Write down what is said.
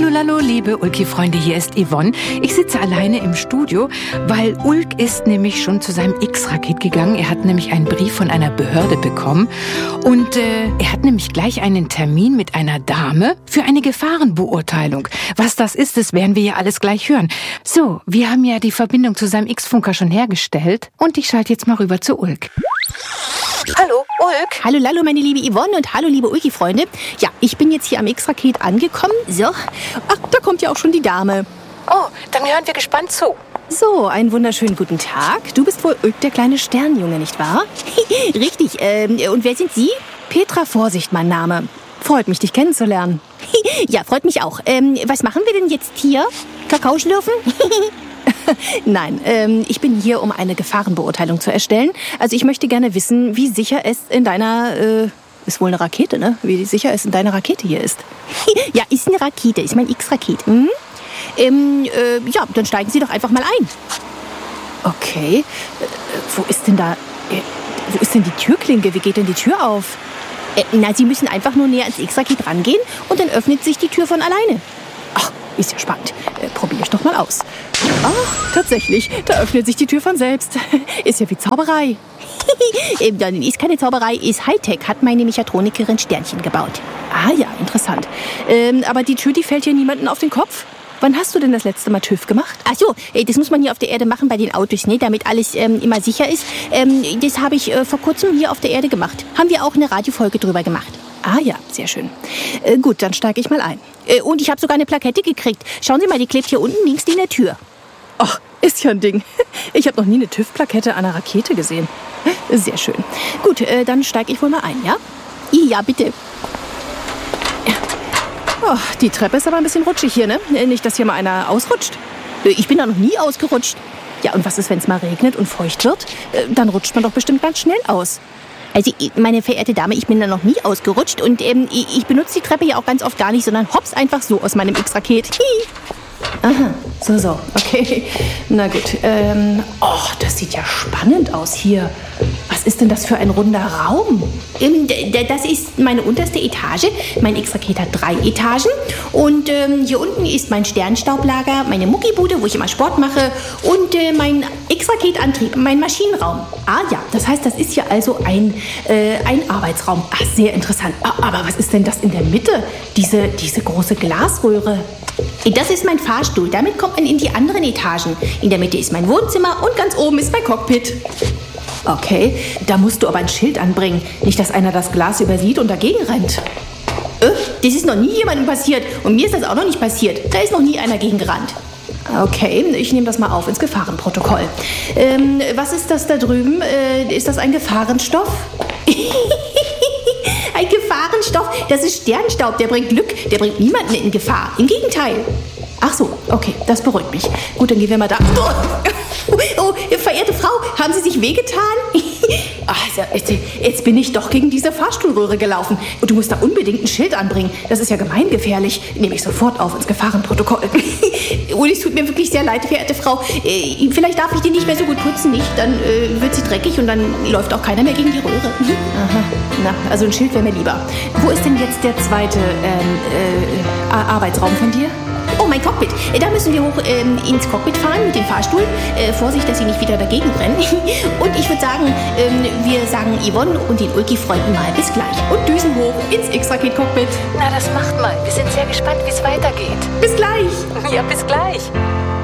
Hallo, liebe Ulki-Freunde, hier ist Yvonne. Ich sitze alleine im Studio, weil Ulk ist nämlich schon zu seinem X-Raket gegangen. Er hat nämlich einen Brief von einer Behörde bekommen und er hat nämlich gleich einen Termin mit einer Dame für eine Gefahrenbeurteilung. Was das ist, das werden wir ja alles gleich hören. So, wir haben ja die Verbindung zu seinem X-Funker schon hergestellt und ich schalte jetzt mal rüber zu Ulk. Hallo, Ulk. Hallo, meine liebe Yvonne und hallo, liebe Ulki-Freunde. Ja, ich bin jetzt hier am X-Raket angekommen. So, ach, da kommt ja auch schon die Dame. Oh, dann hören wir gespannt zu. So, einen wunderschönen guten Tag. Du bist wohl Ulk, der kleine Sternjunge, nicht wahr? Richtig, und wer sind Sie? Petra Vorsicht, mein Name. Freut mich, dich kennenzulernen. Ja, freut mich auch. Was machen wir denn jetzt hier? Kakao schlürfen? Nein, ich bin hier, um eine Gefahrenbeurteilung zu erstellen. Also ich möchte gerne wissen, wie sicher es in deiner, ist wohl eine Rakete, ne? Wie sicher es in deiner Rakete hier ist. Ja, ist eine Rakete, ist mein X-Raket. Mhm. Ja, dann steigen Sie doch einfach mal ein. Okay, wo ist denn die Türklinke? Wie geht denn die Tür auf? Na, Sie müssen einfach nur näher ans X-Raket rangehen und dann öffnet sich die Tür von alleine. Ach, ist ja spannend. Probiere ich doch mal aus. Ach, tatsächlich, da öffnet sich die Tür von selbst. Ist ja wie Zauberei. Dann ist keine Zauberei, ist Hightech, hat meine Mechatronikerin Sternchen gebaut. Ah ja, interessant. Aber die Tür, die fällt ja niemandem auf den Kopf. Wann hast du denn das letzte Mal TÜV gemacht? Ach so, das muss man hier auf der Erde machen bei den Autos, ne, damit alles immer sicher ist. Das habe ich vor kurzem hier auf der Erde gemacht. Haben wir auch eine Radiofolge drüber gemacht. Ah ja, sehr schön. Gut, dann steige ich mal ein. Und ich habe sogar eine Plakette gekriegt. Schauen Sie mal, die klebt hier unten links in der Tür. Ach, ist ja ein Ding. Ich habe noch nie eine TÜV-Plakette an einer Rakete gesehen. Sehr schön. Gut, dann steige ich wohl mal ein, ja? Ja, bitte. Oh, die Treppe ist aber ein bisschen rutschig hier, ne? Nicht, dass hier mal einer ausrutscht. Ich bin da noch nie ausgerutscht. Ja, und was ist, wenn es mal regnet und feucht wird? Dann rutscht man doch bestimmt ganz schnell aus. Also, meine verehrte Dame, ich bin da noch nie ausgerutscht und ich benutze die Treppe ja auch ganz oft gar nicht, sondern hops einfach so aus meinem X-Raket. Aha, so, okay. Na gut, das sieht ja spannend aus hier. Was ist denn das für ein runder Raum? Das ist meine unterste Etage. Mein X-Raket hat 3 Etagen. Und hier unten ist mein Sternstaublager, meine Muckibude, wo ich immer Sport mache. Und mein X-Raketantrieb, mein Maschinenraum. Ah ja, das heißt, das ist hier also ein Arbeitsraum. Ach, sehr interessant. Aber was ist denn das in der Mitte? Diese große Glasröhre. Das ist mein Fahrstuhl. Damit kommt man in die anderen Etagen. In der Mitte ist mein Wohnzimmer und ganz oben ist mein Cockpit. Okay, da musst du aber ein Schild anbringen. Nicht, dass einer das Glas übersieht und dagegen rennt. Das ist noch nie jemandem passiert. Und mir ist das auch noch nicht passiert. Da ist noch nie einer gegen gerannt. Okay, ich nehme das mal auf ins Gefahrenprotokoll. Was ist das da drüben? Ist das ein Gefahrenstoff? Ein Gefahrenstoff? Das ist Sternstaub. Der bringt Glück. Der bringt niemanden in Gefahr. Im Gegenteil. Ach so, okay, das beruhigt mich. Gut, dann gehen wir mal da. Oh, verehrte Frau, haben Sie sich wehgetan? Also, jetzt bin ich doch gegen diese Fahrstuhlröhre gelaufen. Und du musst da unbedingt ein Schild anbringen. Das ist ja gemeingefährlich. Nehme ich sofort auf ins Gefahrenprotokoll. Und es tut mir wirklich sehr leid, verehrte Frau. Vielleicht darf ich die nicht mehr so gut putzen, nicht? Dann wird sie dreckig und dann läuft auch keiner mehr gegen die Röhre. Aha, na, also ein Schild wäre mir lieber. Wo ist denn jetzt der zweite Arbeitsraum von dir? Oh, mein Cockpit. Da müssen wir hoch ins Cockpit fahren mit dem Fahrstuhl. Vorsicht, dass Sie nicht wieder dagegen rennen. Und ich würde sagen, wir sagen Yvonne und den Ulki-Freunden mal bis gleich. Und düsen hoch ins X-Raket-Cockpit. Na, das macht mal. Wir sind sehr gespannt, wie es weitergeht. Bis gleich. Ja, bis gleich.